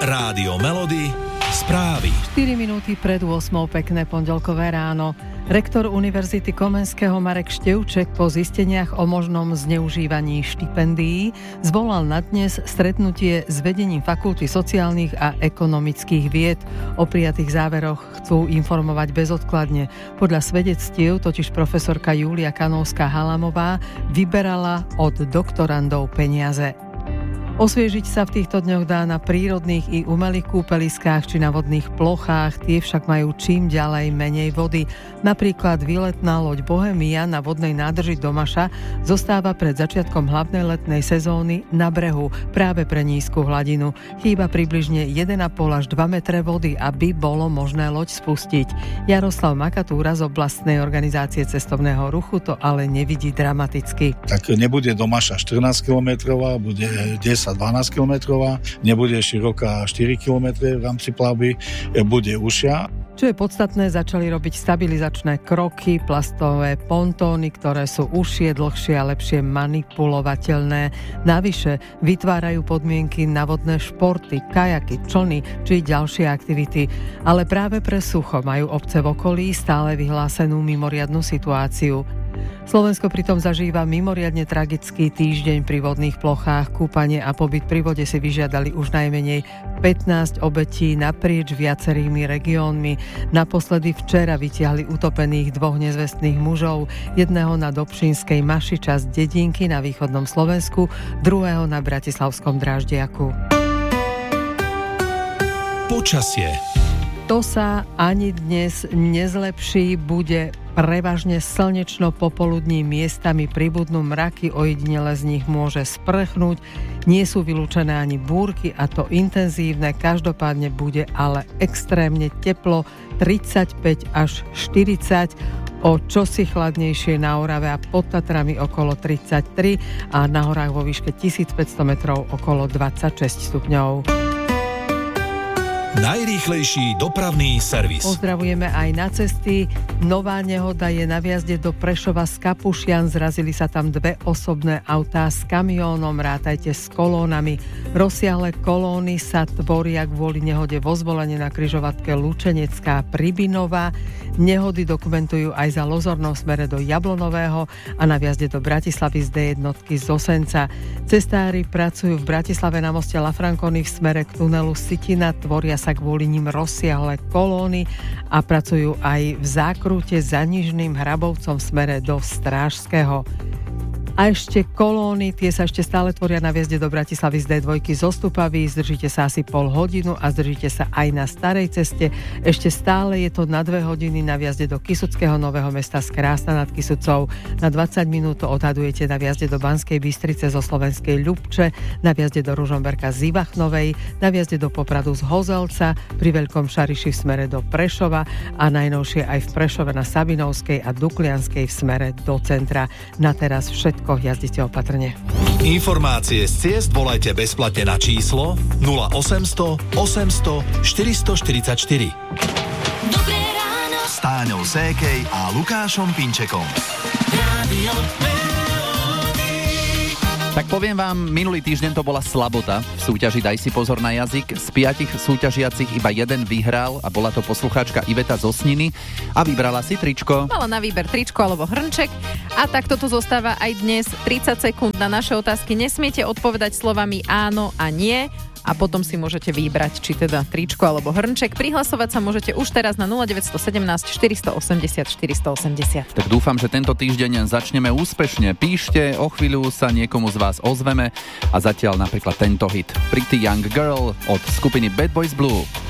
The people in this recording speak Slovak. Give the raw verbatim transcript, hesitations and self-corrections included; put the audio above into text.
Rádio Melody, správy. štyri minúty pred ôsmou, pekné pondelkové ráno. Rektor Univerzity Komenského Marek Števček po zisteniach o možnom zneužívaní štipendií zvolal na dnes stretnutie s vedením Fakulty sociálnych a ekonomických vied. O prijatých záveroch chcú informovať bezodkladne. Podľa svedectiev totiž profesorka Júlia Kanovská-Halamová vyberala od doktorandov peniaze. Osviežiť sa v týchto dňoch dá na prírodných i umelých kúpeliskách či na vodných plochách, tie však majú čím ďalej menej vody. Napríklad výletná loď Bohemia na vodnej nádrži Domaša zostáva pred začiatkom hlavnej letnej sezóny na brehu práve pre nízku hladinu. Chýba približne jeden a pol až dva metre vody, aby bolo možné loď spustiť. Jaroslav Makatúra z oblastnej organizácie cestovného ruchu to ale nevidí dramaticky. Tak nebude Domaša štrnásť kilometrová, bude desať dvanásť kilometrová, nebude široká štyri kilometre v rámci plavby, bude užšia. Čo je podstatné, začali robiť stabilizačné kroky, plastové pontóny, ktoré sú užšie, dlhšie a lepšie manipulovateľné. Navyše vytvárajú podmienky na vodné športy, kajaky, člny či ďalšie aktivity. Ale práve pre sucho majú obce v okolí stále vyhlásenú mimoriadnu situáciu. Slovensko pritom zažíva mimoriadne tragický týždeň pri vodných plochách. Kúpanie a pobyt pri vode si vyžiadali už najmenej pätnásť obetí naprieč viacerými regiónmi. Naposledy včera vytiahli utopených dvoch nezvestných mužov, jedného na Dobšinskej Maši, časť dedinky na východnom Slovensku, druhého na bratislavskom Dráždiaku. Počasie. To sa ani dnes nezlepší, bude prevažne slnečno, popoludní miestami pribudnú mraky, ojedinele z nich môže sprchnúť, nie sú vylúčené ani búrky a to intenzívne, každopádne bude ale extrémne teplo, tridsaťpäť až štyridsať, o čosi chladnejšie na Orave a pod Tatrami okolo tridsaťtri a na horách vo výške tisícpäťsto metrov okolo dvadsaťšesť stupňov. Najrýchlejší dopravný servis. Pozdravujeme aj na cesty. Nová nehoda je na vjazde do Prešova z Kapušian. Zrazili sa tam dve osobné autá s kamiónom. Rátajte s kolónami. Rozsiahle kolóny sa tvoria kvôli nehode vo Zvolenie na križovatke Lučenecká Pribinová. Nehody dokumentujú aj za Lozornom smere do Jablonového a na vjazde do Bratislavy z dé jednotky z Osenca. Cestári pracujú v Bratislave na moste Lafranconi v smere k tunelu Sitina. Tvoria sa kvôli ním rozsiahle kolóny a pracujú aj v zákrute za Nižným Hrabovcom v smere do Strážského. A ešte kolóny, tie sa ešte stále tvoria na vjazde do Bratislavy z dé dva zo Stupavy. Zdržíte sa asi pol hodinu a zdržíte sa aj na starej ceste. Ešte stále je to na dve hodiny na vjazde do Kysuckého Nového Mesta z Krásna nad Kysucou. Na dvadsať minút to odhadujete na vjazde do Banskej Bystrice zo Slovenskej Ľubče, na vjazde do Ružomberka z Ivachnovej, na vjazde do Popradu z Hozelca, pri Veľkom Šariši v smere do Prešova a najnovšie aj v Prešove na Sabinovskej a Duklianskej v smere do centra. Na teraz všetko. Jazdite opatrne. Informácie z ciest volajte bezplatne na číslo nula osemsto osemsto štyristoštyridsaťštyri. Dobré ráno s Táňou Sékej a Lukášom Pinčekom. Rádio Tak poviem vám, minulý týždeň to bola slabota v súťaži Daj si pozor na jazyk. Z piatich súťažiacich iba jeden vyhral a bola to poslucháčka Iveta z Osniny a vybrala si tričko. Mala na výber tričko alebo hrnček a tak toto zostáva aj dnes. tridsať sekúnd na naše otázky. Nesmiete odpovedať slovami áno a nie a potom si môžete vybrať, či teda tričko alebo hrnček. Prihlasovať sa môžete už teraz na nula deväť jedna sedem štyri osem nula štyri osem nula. Tak dúfam, že tento týždeň začneme úspešne. Píšte, o chvíľu sa niekomu z vás ozveme a zatiaľ napríklad tento hit Pretty Young Girl od skupiny Bad Boys Blue.